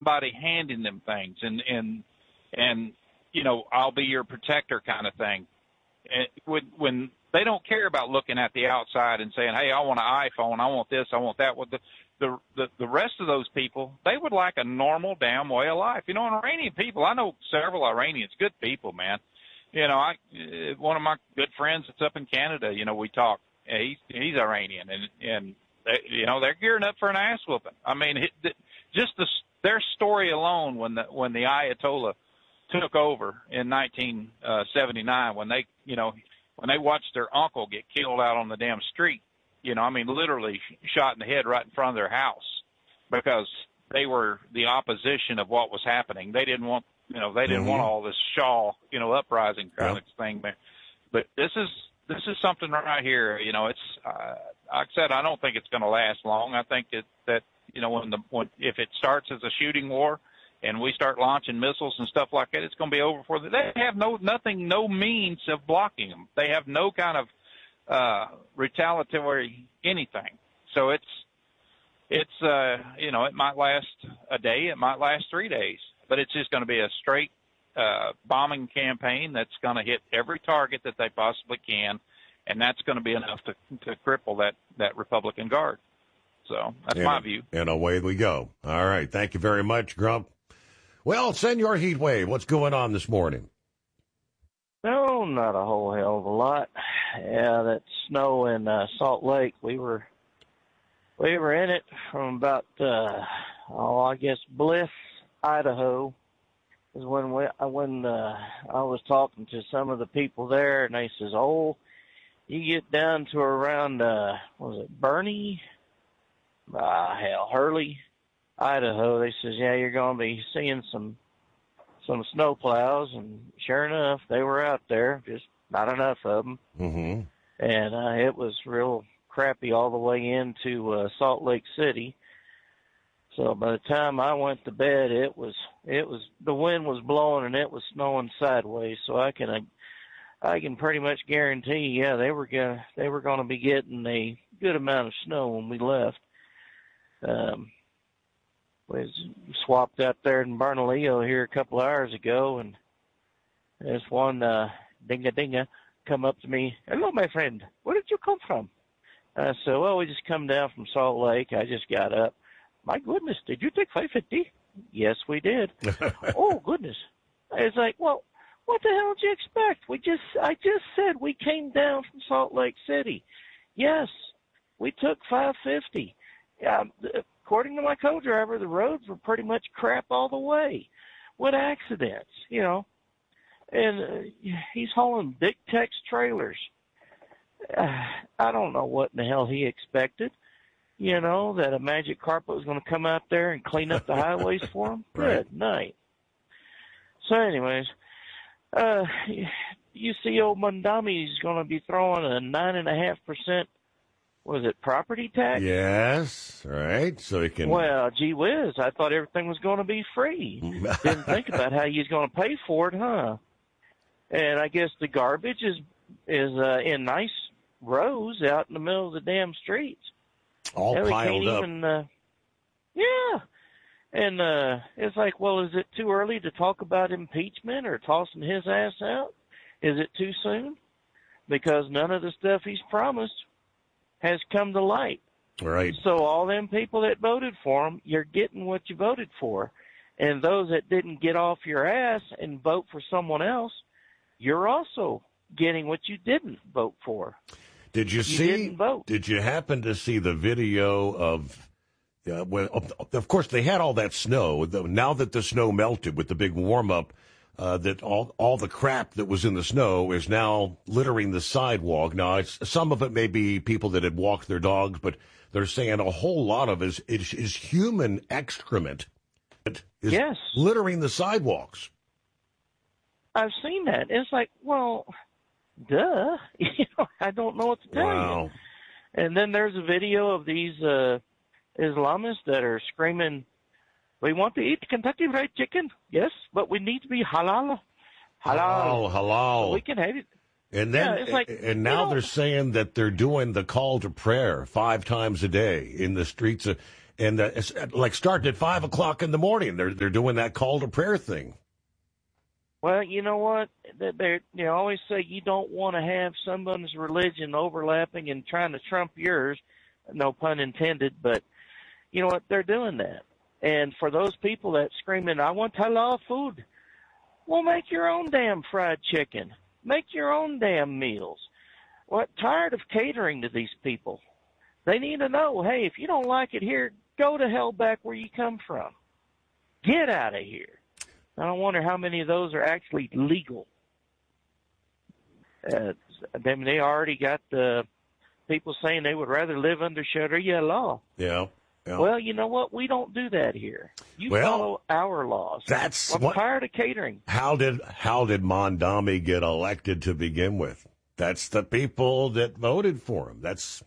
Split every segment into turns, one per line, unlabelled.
somebody handing them things and I'll be your protector kind of thing. And when they don't care about looking at the outside and saying, hey, I want an iPhone, I want this, I want that. Well, the rest of those people, they would like a normal damn way of life. Iranian people, I know several Iranians, good people, man. One of my good friends that's up in Canada, we talk. He's Iranian, and they're gearing up for an ass whooping. I mean, their story alone when the Ayatollah took over in 1979, when they watched their uncle get killed out on the damn street, literally shot in the head right in front of their house because they were the opposition of what was happening. They didn't want, want all this Shah, uprising kind of thing. But this is something right here. It's like I said, I don't think it's going to last long. I think that if it starts as a shooting war and we start launching missiles and stuff like that, it's going to be over before they have no means of blocking them. They have no kind of retaliatory anything. So it might last a day, it might last 3 days, but it's just going to be a straight bombing campaign that's going to hit every target that they possibly can, and that's going to be enough to cripple that Republican Guard. So that's my view. And
away we go. All right. Thank you very much, Grump. Well, Senor Heatwave, what's going on this morning?
No, not a whole hell of a lot. Yeah, that snow in Salt Lake, we were in it from about, Bliss, Idaho, is when I was talking to some of the people there, and they says, you get down to around, Bernie? Hurley, Idaho. They says, yeah, you're going to be seeing some snow plows, and sure enough, they were out there, just not enough of them.
Mm-hmm.
And it was real crappy all the way into Salt Lake City. So by the time I went to bed, it was the wind was blowing and it was snowing sideways. So I can pretty much guarantee, yeah, they were going to be getting a good amount of snow when we left. Was swapped out there in Bernalillo here a couple hours ago, and this one dinga come up to me. Hello, my friend. Where did you come from? I said, well, we just come down from Salt Lake. I just got up. My goodness, did you take 550? Yes, we did. Oh, goodness. It's like, well, what the hell did you expect? I just said we came down from Salt Lake City. Yes, we took 550. According to my co-driver, the roads were pretty much crap all the way. What accidents, And he's hauling big Tex trailers. I don't know what in the hell he expected. That a magic carpet was going to come out there and clean up the highways for him.
Right.
Good night. So anyways, you see old Mondami's going to be throwing a 9.5%, was it property tax?
Yes, right. So he can.
Well, gee whiz, I thought everything was going to be free. Didn't think about how he's going to pay for it, huh? And I guess the garbage is in nice rows out in the middle of the damn streets.
All piled up.
Yeah. And it's like, well, is it too early to talk about impeachment or tossing his ass out? Is it too soon? Because none of the stuff he's promised has come to light.
Right.
So all them people that voted for him, you're getting what you voted for. And those that didn't get off your ass and vote for someone else, you're also getting what you didn't vote for.
Did you didn't vote. Did you happen to see the video of, of course, they had all that snow. Now that the snow melted with the big warm-up, that all the crap that was in the snow is now littering the sidewalk. Now, some of it may be people that had walked their dogs, but they're saying a whole lot of it is human excrement that is littering the sidewalks.
I've seen that. It's like, well, duh. I don't know what to tell you. And then there's a video of these Islamists that are screaming, we want to eat Kentucky Fried Chicken, yes, but we need to be halal.
Halal.
So we can have it.
And then, it's like, and now they're saying that they're doing the call to prayer 5 times a day in the streets. And it's like starting at 5 o'clock in the morning. They're doing that call to prayer thing.
Well, you know what? They always say you don't want to have someone's religion overlapping and trying to trump yours. No pun intended, but you know what? They're doing that. And for those people that screaming, I want halal food, well, make your own damn fried chicken. Make your own damn meals. What? Tired of catering to these people. They need to know, hey, if you don't like it here, go to hell back where you come from. Get out of here. I don't wonder how many of those are actually legal. They already got the people saying they would rather live under Sharia law.
Yeah.
Well, you know what? We don't do that here. You follow our laws. I'm tired of catering.
How did Mondami get elected to begin with? That's the people that voted for him. That's,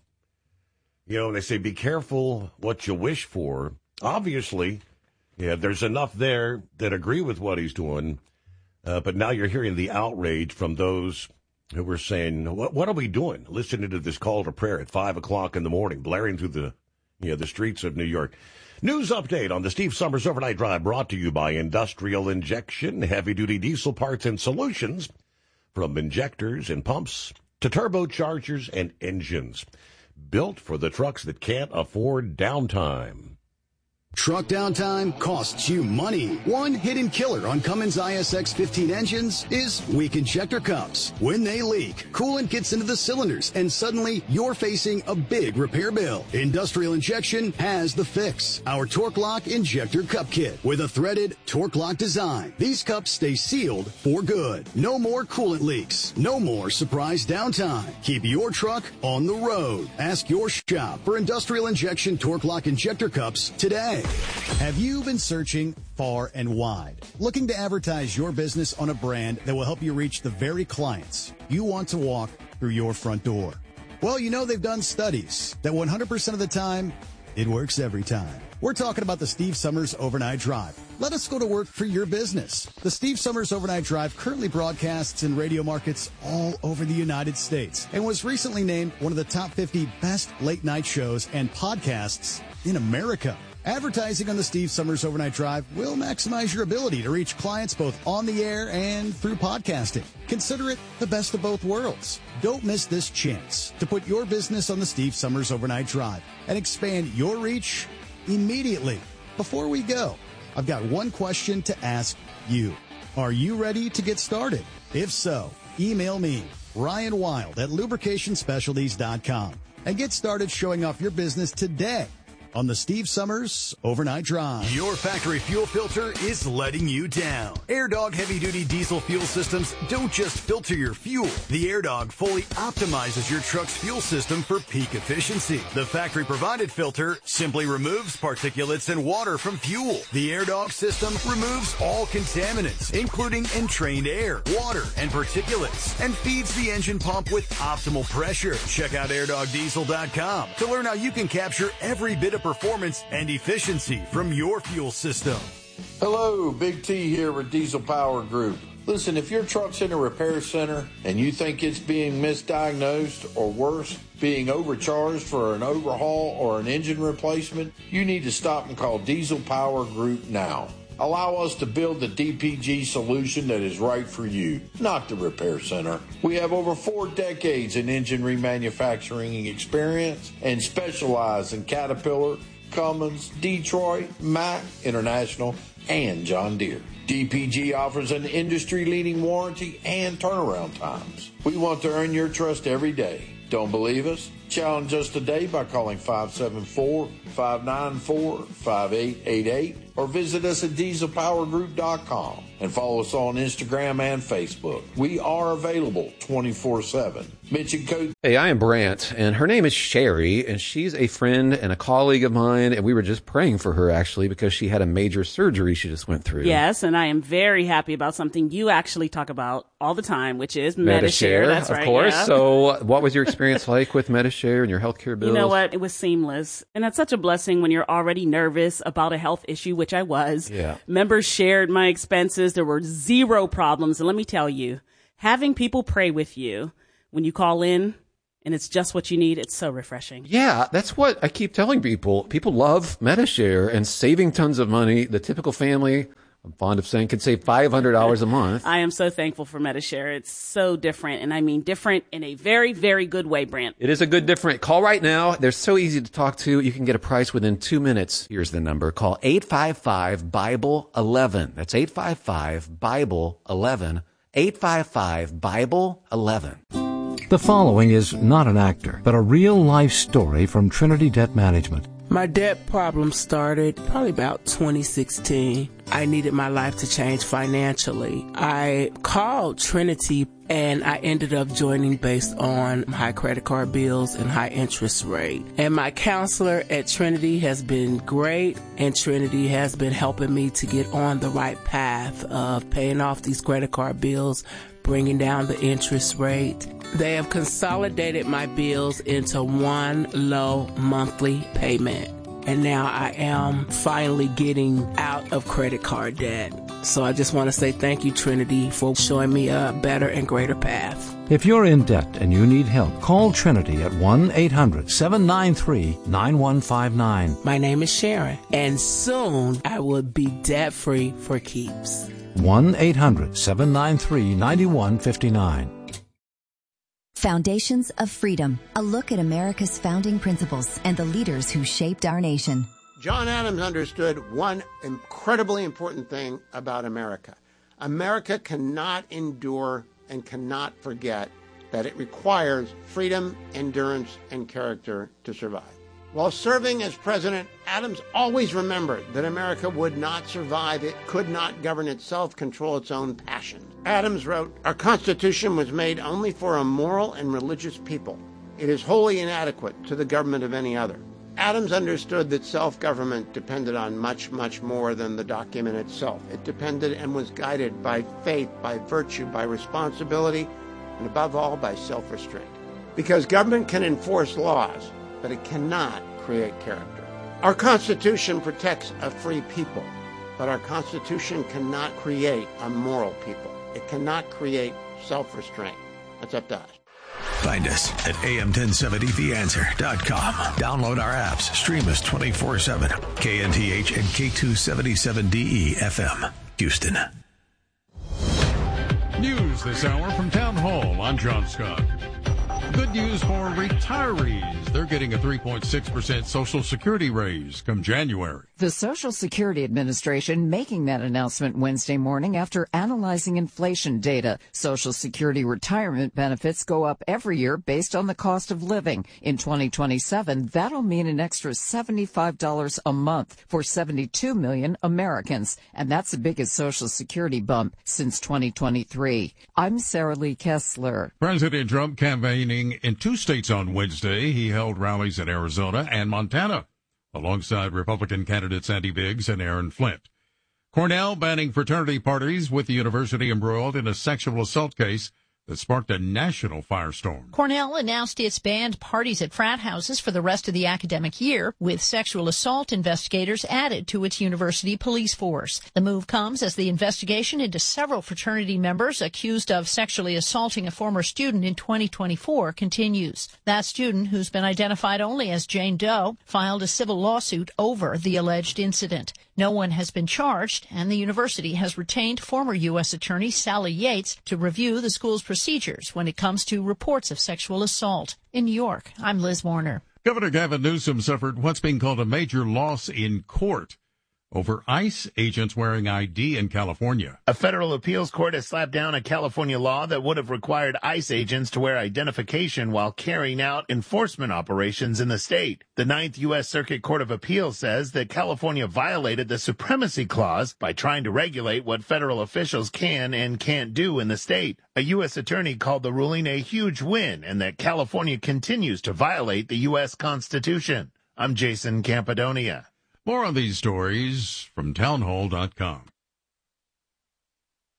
they say be careful what you wish for. Obviously, there's enough there that agree with what he's doing. But now you're hearing the outrage from those who were saying, what are we doing? Listening to this call to prayer at 5 o'clock in the morning, blaring through the streets of New York. News update on the Steve Summers Overnight Drive, brought to you by Industrial Injection, heavy-duty diesel parts and solutions, from injectors and pumps to turbochargers and engines, built for the trucks that can't afford downtime.
Truck downtime costs you money. One hidden killer on Cummins ISX 15 engines is weak injector cups. When they leak, coolant gets into the cylinders, and suddenly you're facing a big repair bill. Industrial Injection has the fix. Our Torque Lock Injector Cup Kit with a threaded Torque Lock design. These cups stay sealed for good. No more coolant leaks. No more surprise downtime. Keep your truck on the road. Ask your shop for Industrial Injection Torque Lock Injector Cups today. Have you been searching far and wide, looking to advertise your business on a brand that will help you reach the very clients you want to walk through your front door? Well, they've done studies that 100% of the time, it works every time. We're talking about the Steve Summers Overnight Drive. Let us go to work for your business. The Steve Summers Overnight Drive currently broadcasts in radio markets all over the United States and was recently named one of the top 50 best late night shows and podcasts in America. Advertising on the Steve Summers Overnight Drive will maximize your ability to reach clients both on the air and through podcasting. Consider it the best of both worlds. Don't miss this chance to put your business on the Steve Summers Overnight Drive and expand your reach immediately. Before we go, I've got one question to ask you. Are you ready to get started? If so, email me, Ryan Wild at lubricationspecialties.com, and get started showing off your business today on the Steve Summers Overnight Drive.
Your factory fuel filter is letting you down. AirDog heavy-duty diesel fuel systems don't just filter your fuel. The AirDog fully optimizes your truck's fuel system for peak efficiency. The factory-provided filter simply removes particulates and water from fuel. The AirDog system removes all contaminants, including entrained air, water, and particulates, and feeds the engine pump with optimal pressure. Check out AirDogDiesel.com to learn how you can capture every bit of performance and efficiency from your fuel system.
Hello, Big T here with Diesel Power Group. Listen, if your truck's in a repair center and you think it's being misdiagnosed or worse, being overcharged for an overhaul or an engine replacement, you need to stop and call Diesel Power Group now. Allow us to build the DPG solution that is right for you, not the repair center. We have over 4 decades in engine remanufacturing experience and specialize in Caterpillar, Cummins, Detroit, Mack, International, and John Deere. DPG offers an industry-leading warranty and turnaround times. We want to earn your trust every day. Don't believe us? Challenge us today by calling 574-594-5888 or visit us at dieselpowergroup.com and follow us on Instagram and Facebook. We are available 24/7. Mitch and Coach.
Hey, I am Brant, and her name is Sherry, and she's a friend and a colleague of mine, and we were just praying for her, actually, because she had a major surgery she just went through.
Yes, and I am very happy about something you actually talk about all the time, which is Medi-Share. That's right,
of course.
Yeah.
So what was your experience like with Medi-Share and your healthcare bills?
You know what? It was seamless. And that's such a blessing when you're already nervous about a health issue, which I was.
Yeah.
Members shared my expenses. There were 0 problems. And let me tell you, having people pray with you when you call in and it's just what you need. It's so refreshing.
Yeah, that's what I keep telling people. People love Medi-Share and saving tons of money. The typical family, I'm fond of saying, could save $500 a month.
I am so thankful for Medi-Share. It's so different, and I mean different in a very, very good way, Brent.
It is a good different. Call right now. They're so easy to talk to. You can get a price within 2 minutes. Here's the number. Call 855-BIBLE-11. That's 855-BIBLE-11. 855-BIBLE-11.
The following is not an actor, but a real-life story from Trinity Debt Management.
My debt problem started probably about 2016. I needed my life to change financially. I called Trinity and I ended up joining based on high credit card bills and high interest rate. And my counselor at Trinity has been great, and Trinity has been helping me to get on the right path of paying off these credit card bills, bringing down the interest rate. They have consolidated my bills into one low monthly payment. And now I am finally getting out of credit card debt. So I just want to say thank you, Trinity, for showing me a better and greater path.
If you're in debt and you need help, call Trinity at 1-800-793-9159.
My name is Sharon, and soon I will be debt-free for keeps.
1-800-793-9159.
Foundations of Freedom, a look at America's founding principles and the leaders who shaped our nation.
John Adams understood one incredibly important thing about America. America cannot endure and cannot forget that it requires freedom, endurance, and character to survive. While serving as president, Adams always remembered that America would not survive. It could not govern itself, control its own passions. Adams wrote, "Our Constitution was made only for a moral and religious people. It is wholly inadequate to the government of any other." Adams understood that self-government depended on much, much more than the document itself. It depended and was guided by faith, by virtue, by responsibility, and above all, by self-restraint. Because government can enforce laws, but it cannot create character. Our Constitution protects a free people, but our Constitution cannot create a moral people. It cannot create self-restraint. That's up to us.
Find us at am1070theanswer.com. Download our apps. Stream us 24/7. KNTH and K277DE FM, Houston.
News this hour from Town Hall. I'm John Scott. Good news for retirees. They're getting a 3.6% Social Security raise come January.
The Social Security Administration making that announcement Wednesday morning after analyzing inflation data. Social Security retirement benefits go up every year based on the cost of living. In 2027, that'll mean an extra $75 a month for 72 million Americans. And that's the biggest Social Security bump since 2023. I'm Sarah Lee Kessler.
President Trump campaigning in 2 states on Wednesday. He held rallies in Arizona and Montana, alongside Republican candidates Andy Biggs and Aaron Flint. Cornell banning fraternity parties with the university embroiled in a sexual assault case that sparked a national firestorm.
Cornell announced it's banned parties at frat houses for the rest of the academic year, with sexual assault investigators added to its university police force. The move comes as the investigation into several fraternity members accused of sexually assaulting a former student in 2024 continues. That student, who's been identified only as Jane Doe, filed a civil lawsuit over the alleged incident. No one has been charged, and the university has retained former U.S. Attorney Sally Yates to review the school's procedures when it comes to reports of sexual assault. In New York, I'm Liz Warner.
Governor Gavin Newsom suffered what's being called a major loss in court over ICE agents wearing ID in California.
A federal appeals court has slapped down a California law that would have required ICE agents to wear identification while carrying out enforcement operations in the state. The 9th U.S. Circuit Court of Appeals says that California violated the Supremacy Clause by trying to regulate what federal officials can and can't do in the state. A U.S. attorney called the ruling a huge win and that California continues to violate the U.S. Constitution. I'm Jason Campadonia.
More on these stories from townhall.com.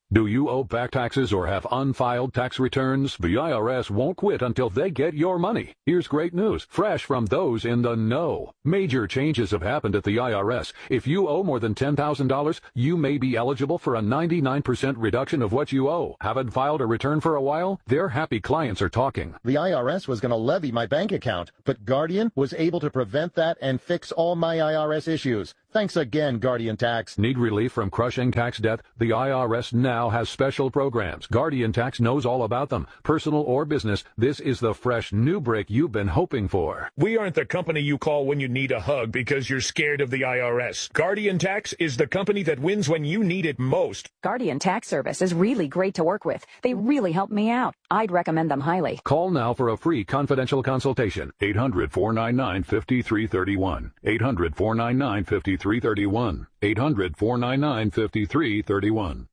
Do you owe back taxes or have unfiled tax returns? The IRS won't quit until they get your money. Here's great news, fresh from those in the know. Major changes have happened at the IRS. If you owe more than $10,000, you may be eligible for a 99% reduction of what you owe. Haven't filed a return for a while? Their happy clients are talking.
The IRS was going to levy my bank account, but Guardian was able to prevent that and fix all my IRS issues. Thanks again, Guardian Tax.
Need relief from crushing tax debt? The IRS now has special programs. Guardian Tax knows all about them. Personal or business, this is the fresh new break you've been hoping for.
We aren't the company you call when you need a hug because you're scared of the IRS. Guardian Tax is the company that wins when you need it most.
Guardian Tax Service is really great to work with. They really helped me out. I'd recommend them highly.
Call now for a free confidential consultation. 800-499-5331. 800-499-5331. 800-499-5331.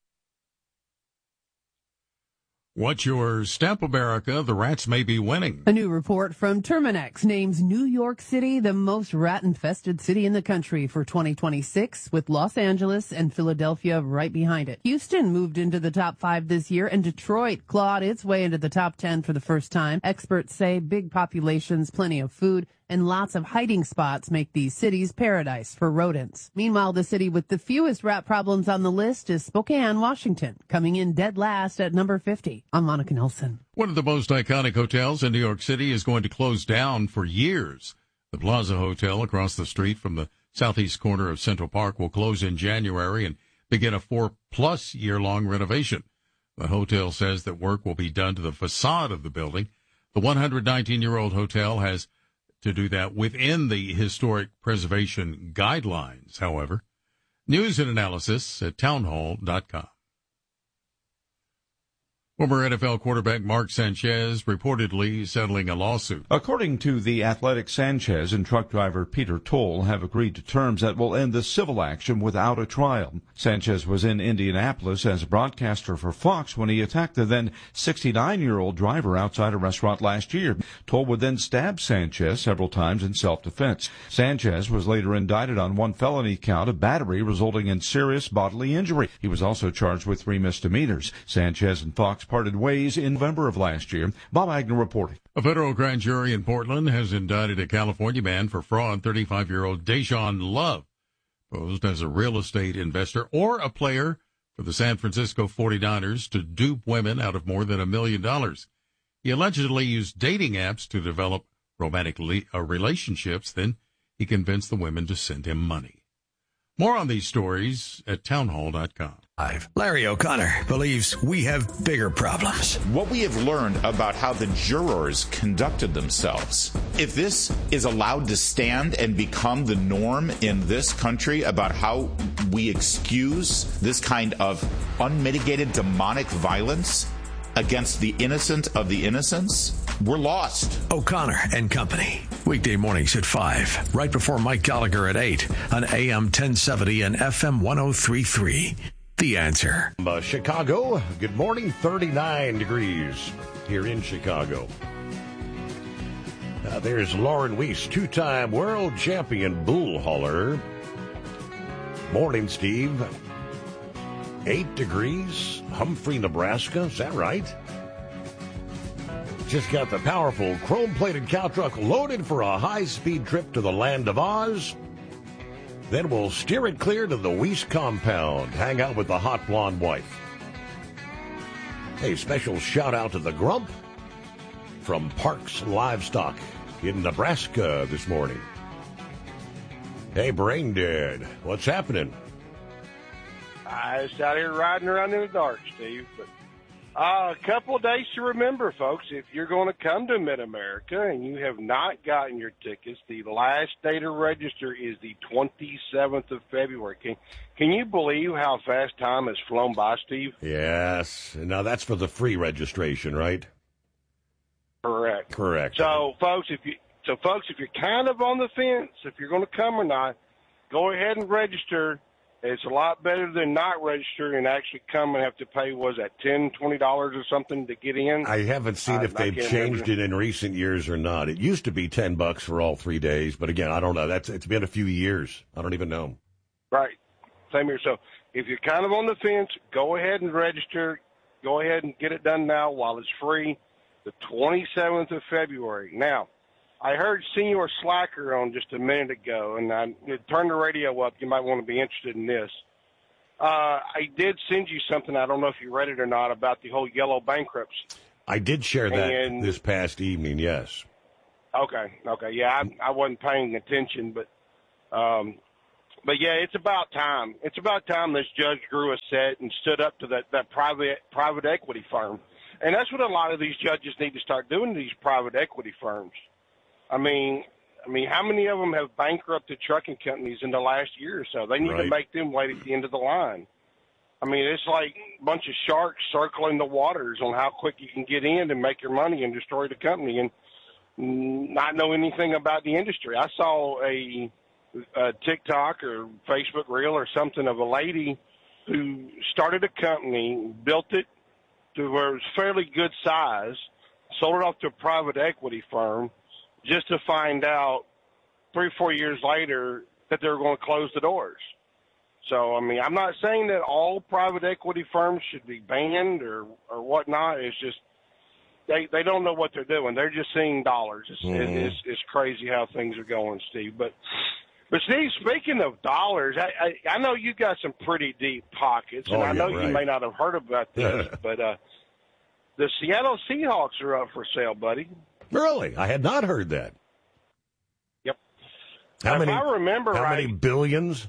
What's your Stamp America? The rats may be winning.
A new report from Terminex names New York City the most rat-infested city in the country for 2026, with Los Angeles and Philadelphia right behind it. Houston moved into the top 5 this year, and Detroit clawed its way into the top 10 for the first time. Experts say big populations, plenty of food, and lots of hiding spots make these cities paradise for rodents. Meanwhile, the city with the fewest rat problems on the list is Spokane, Washington, coming in dead last at number 50. I'm Monica Nelson.
One of the most iconic hotels in New York City is going to close down for years. The Plaza Hotel across the street from the southeast corner of Central Park will close in January and begin a 4+ year-long renovation. The hotel says that work will be done to the facade of the building. The 119-year-old hotel has to do that within the historic preservation guidelines, however. News and analysis at townhall.com. Former NFL quarterback Mark Sanchez reportedly settling a lawsuit.
According to The Athletic, Sanchez and truck driver Peter Toll have agreed to terms that will end the civil action without a trial. Sanchez was in Indianapolis as a broadcaster for Fox when he attacked the then 69-year-old driver outside a restaurant last year. Toll would then stab Sanchez several times in self-defense. Sanchez was later indicted on 1 felony count of battery resulting in serious bodily injury. He was also charged with 3 misdemeanors. Sanchez and Fox parted ways in November of last year. Bob Agnew reporting.
A federal grand jury in Portland has indicted a California man for fraud. 35-year-old Deshaun Love posed as a real estate investor or a player for the San Francisco 49ers to dupe women out of more than $1 million. He allegedly used dating apps to develop romantic relationships. Then he convinced the women to send him money. More on these stories at townhall.com.
Larry O'Connor believes we have bigger problems.
What we have learned about how the jurors conducted themselves, if this is allowed to stand and become the norm in this country about how we excuse this kind of unmitigated demonic violence against the innocent of the innocents, we're lost.
O'Connor and Company. Weekday mornings at 5, right before Mike Gallagher at 8 on AM 1070 and FM 103.3. The Answer.
Chicago, good morning, 39 degrees here in Chicago. There's Lauren Weiss, 2-time world champion bull hauler. Morning, Steve. 8 degrees, Humphrey, Nebraska. Is that right? Just got the powerful chrome-plated cow truck loaded for a high-speed trip to the land of Oz. Then we'll steer it clear to the Weiss compound, hang out with the hot blonde wife. A special shout-out to the Grump from Parks Livestock in Nebraska this morning. Hey, Brain Dead, what's happening?
I was out here riding around in the dark, Steve. But a couple of days to remember, folks. If you're going to come to Mid-America and you have not gotten your tickets, the last day to register is the 27th of February. Can you believe how fast time has flown by, Steve?
Yes. Now, that's for the free registration, right?
Correct.
So,
folks, if you're kind of on the fence, if you're going to come or not, go ahead and register. It's a lot better than not registering and actually come and have to pay, was that $10, $20 or something to get in?
I haven't seen if they've changed it in recent years or not. It used to be $10 for all 3 days, but again, I don't know. It's been a few years. I don't even know.
Right. Same here. So if you're kind of on the fence, go ahead and register. Go ahead and get it done now while it's free, the 27th of February. Now, I heard Senior Slacker on just a minute ago, and I turned the radio up. You might want to be interested in this. I did send you something. I don't know if you read it or not about the whole yellow bankruptcy.
I did share that this past evening, yes.
Okay. Yeah, I wasn't paying attention, but yeah, it's about time. It's about time this judge grew a set and stood up to that private equity firm. And that's what a lot of these judges need to start doing to these private equity firms. I mean, how many of them have bankrupted trucking companies in the last year or so? They need to make them wait at the end of the line. I mean, it's like a bunch of sharks circling the waters on how quick you can get in and make your money and destroy the company and not know anything about the industry. I saw a TikTok or Facebook reel or something of a lady who started a company, built it to where it was fairly good size, sold it off to a private equity firm, just to find out 3 or 4 years later that they were going to close the doors. So, I mean, I'm not saying that all private equity firms should be banned or whatnot. It's just they don't know what they're doing. They're just seeing dollars. It's crazy how things are going, Steve. But Steve, speaking of dollars, I know you got some pretty deep pockets, and I know you may not have heard about this, but the Seattle Seahawks are up for sale, buddy.
Really? I had not heard that.
Yep.
How many billions?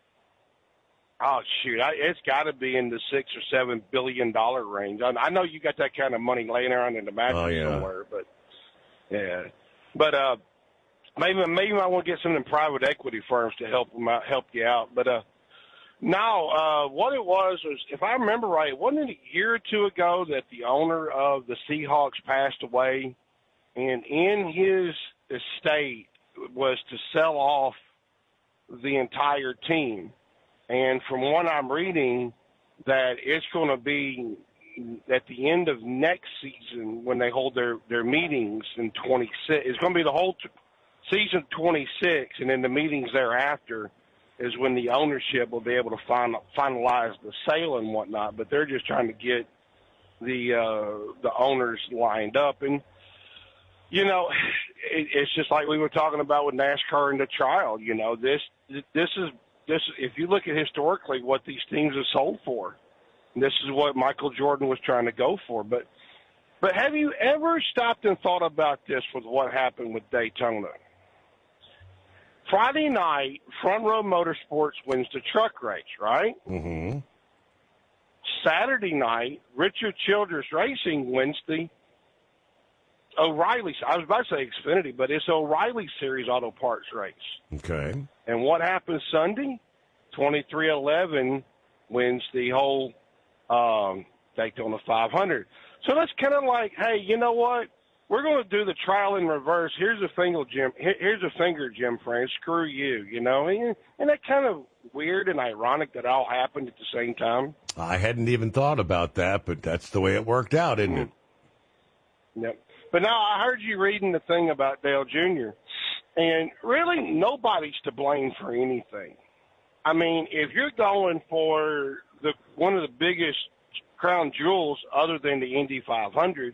Oh, shoot. It's got to be in the $6 or $7 billion range. I know you got that kind of money laying around in the mattress somewhere, but yeah. But maybe I want to get some of them private equity firms to help you out. But now, what it was, if I remember right, wasn't it a year or two ago that the owner of the Seahawks passed away? And in his estate was to sell off the entire team. And from what I'm reading, that it's going to be at the end of next season when they hold their meetings in 26. It's going to be the whole season 26, and then the meetings thereafter is when the ownership will be able to finalize the sale and whatnot. But they're just trying to get the owners lined up. And you know, it's just like we were talking about with NASCAR and the trial. You know, this is if you look at historically what these teams have sold for, this is what Michael Jordan was trying to go for. But have you ever stopped and thought about this with what happened with Daytona? Friday night, Front Row Motorsports wins the truck race, right?
Mm-hmm.
Saturday night, Richard Childress Racing wins the O'Reilly, I was about to say Xfinity, but it's O'Reilly Series Auto Parts race.
Okay.
And what happens Sunday? 2311 wins the whole Daytona 500. So that's kind of like, hey, you know what? We're going to do the trial in reverse. Here's a finger, Jim France. Screw you, you know? And that kind of weird and ironic that all happened at the same time.
I hadn't even thought about that, but that's the way it worked out, isn't it?
Yep. But now I heard you reading the thing about Dale Jr., and really nobody's to blame for anything. I mean, if you're going for one of the biggest crown jewels other than the Indy 500,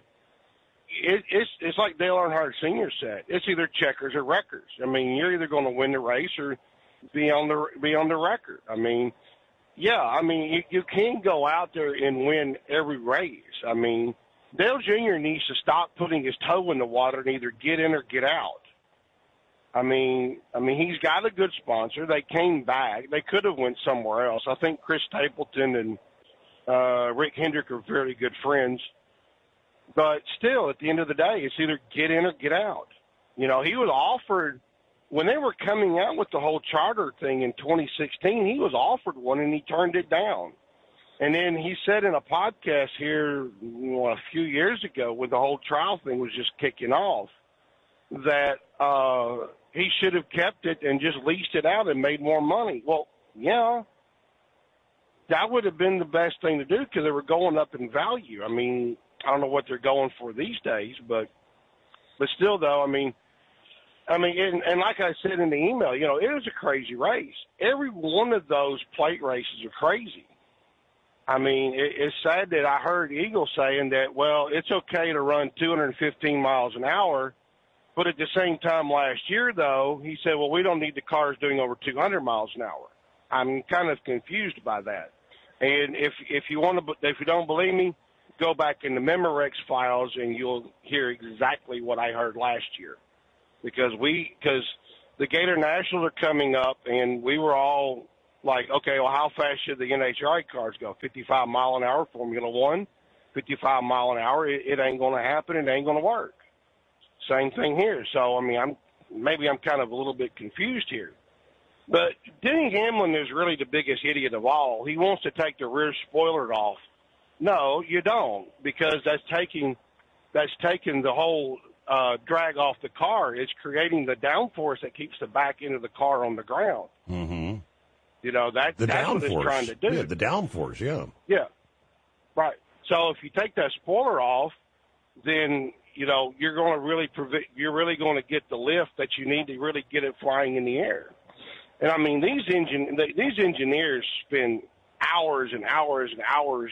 it's like Dale Earnhardt Sr. said. It's either checkers or wreckers. I mean, you're either going to win the race or be on the record. I mean, yeah, I mean, you can't go out there and win every race. I mean, Dale Jr. needs to stop putting his toe in the water and either get in or get out. I mean, he's got a good sponsor. They came back. They could have went somewhere else. I think Chris Stapleton and Rick Hendrick are very good friends. But still, at the end of the day, it's either get in or get out. You know, he was offered, when they were coming out with the whole charter thing in 2016, he was offered one and he turned it down. And then he said in a podcast here a few years ago when the whole trial thing was just kicking off that he should have kept it and just leased it out and made more money. Well, yeah, that would have been the best thing to do because they were going up in value. I mean, I don't know what they're going for these days, but still, though, I mean, I mean, and like I said in the email, you know, it was a crazy race. Every one of those plate races are crazy. I mean, it's sad that I heard Eagle saying that, well, it's okay to run 215 miles an hour, but at the same time last year, though, he said, well, we don't need the cars doing over 200 miles an hour. I'm kind of confused by that. And if you don't believe me, go back in the Memorex files and you'll hear exactly what I heard last year. Because the Gator Nationals are coming up, and we were all like, okay, well, how fast should the NHRA cars go? 55 mile an hour, Formula One, 55 mile an hour. It ain't going to happen. It ain't going to work. Same thing here. So, I mean, I'm kind of a little bit confused here. But Denny Hamlin is really the biggest idiot of all. He wants to take the rear spoiler off. No, you don't, because that's taking the whole drag off the car. It's creating the downforce that keeps the back end of the car on the ground.
Mm-hmm.
You know, that's what it's trying to do.
Yeah, the downforce, yeah.
Yeah, right. So if you take that spoiler off, then, you know, you're going to really going to get the lift that you need to really get it flying in the air. And, I mean, these engineers spend hours and hours and hours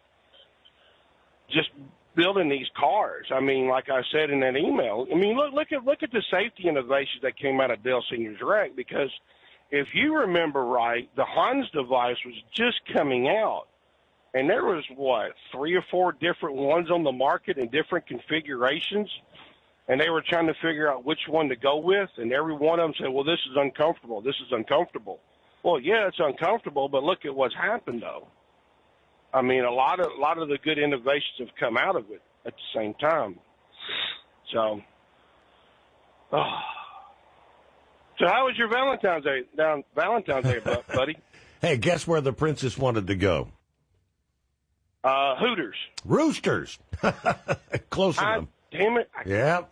just building these cars. I mean, like I said in that email, I mean, look at the safety innovations that came out of Dale Senior's wreck, because if you remember right, the Hans device was just coming out, and there was, 3 or 4 different ones on the market in different configurations, and they were trying to figure out which one to go with, and every one of them said, well, this is uncomfortable, this is uncomfortable. Well, yeah, it's uncomfortable, but look at what's happened, though. I mean, a lot of the good innovations have come out of it at the same time. So, So how was your Valentine's Day, buddy?
Hey, guess where the princess wanted to go?
Hooters.
Roosters. Close enough.
Damn it.
Yep.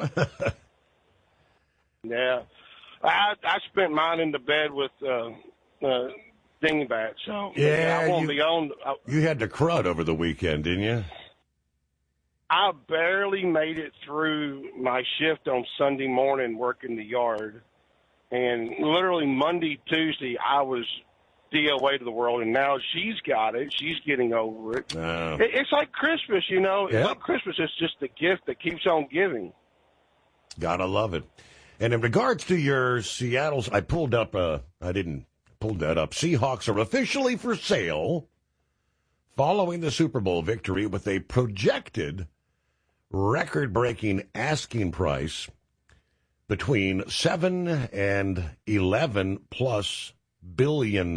Yeah. I spent mine in the bed with dingbat, so
yeah,
I won't be on.
You had to crud over the weekend, didn't you?
I barely made it through my shift on Sunday morning working the yard. And literally Monday, Tuesday, I was DOA to the world, and now she's got it. She's getting over it. It's like Christmas, you know. It's like Christmas. It's just the gift that keeps on giving.
Gotta love it. And in regards to your Seattle's, I pulled up, I didn't pull that up. Seahawks are officially for sale following the Super Bowl victory with a projected record-breaking asking price between $7 and $11+ billion.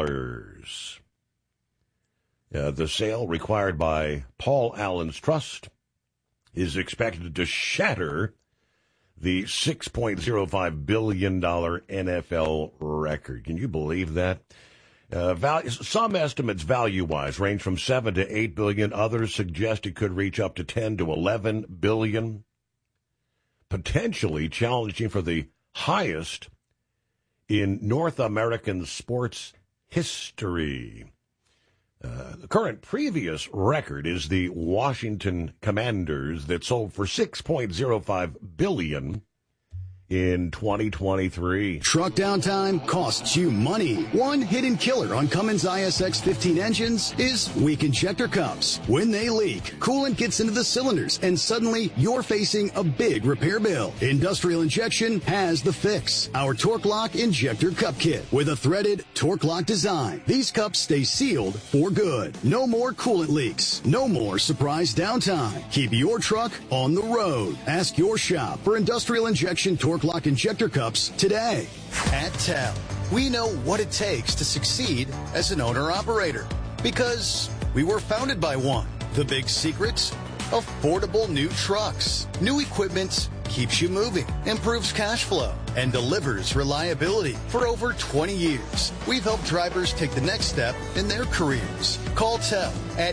The sale, required by Paul Allen's trust, is expected to shatter the $6.05 billion NFL record. Can you believe that? Some estimates value-wise range from $7 to $8 billion. Others suggest it could reach up to $10 to $11 billion. Potentially challenging for the highest in North American sports history. The current previous record is the Washington Commanders that sold for $6.05 billion in 2023.
Truck downtime costs you money. One hidden killer on Cummins ISX 15 engines is weak injector cups. When they leak, coolant gets into the cylinders, and suddenly you're facing a big repair bill. Industrial Injection has the fix. Our Torque Lock Injector Cup Kit with a threaded Torque Lock design. These cups stay sealed for good. No more coolant leaks. No more surprise downtime. Keep your truck on the road. Ask your shop for Industrial Injection Torque Lock Injector Cups today. At TEL, we know what it takes to succeed as an owner-operator because we were founded by one. The big secret? Affordable new trucks. New equipment keeps you moving, improves cash flow, and delivers reliability. For over 20 years, we've helped drivers take the next step in their careers. Call TEL at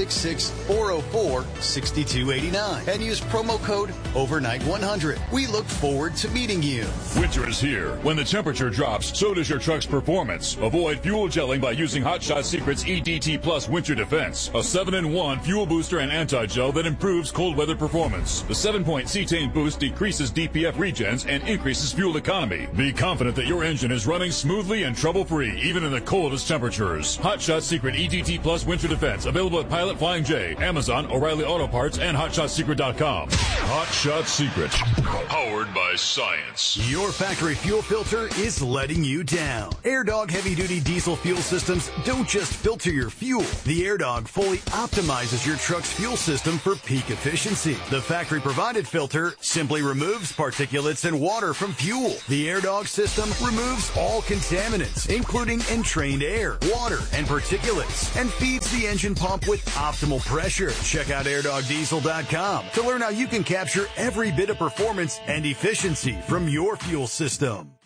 866-404-6289 and use promo code OVERNIGHT100. We look forward to meeting you.
Winter is here. When the temperature drops, so does your truck's performance. Avoid fuel gelling by using Hot Shot Secret's EDT Plus Winter Defense, a 7-in-1 fuel booster and anti-gel that improves cold weather performance. The 7-point cetane boost decreases DPF regens and increases fuel economy. Be confident that your engine is running smoothly and trouble-free, even in the coldest temperatures. Hot Shot Secret EDT Plus Winter Defense, available at Pilot Flying J, Amazon, O'Reilly Auto Parts, and HotShotSecret.com. Hot Shot Secret, powered by science.
Your factory fuel filter is letting you down. AirDog heavy-duty diesel fuel systems don't just filter your fuel. The AirDog fully optimizes your truck's fuel system for peak efficiency. The factory-provided filter simply removes particulates and water from fuel. The AirDog system removes all contaminants, including entrained air, water, and particulates, and feeds the engine pump with optimal pressure. Check out AirDogDiesel.com to learn how you can capture every bit of performance and efficiency from your fuel system.